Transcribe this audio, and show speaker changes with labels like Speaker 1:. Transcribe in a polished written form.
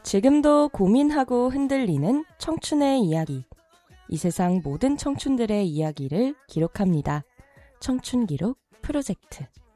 Speaker 1: 지금도 고민하고 흔들리는 청춘의 이야기. 이 세상 모든 청춘들의 이야기를 기록합니다. 청춘기록 프로젝트.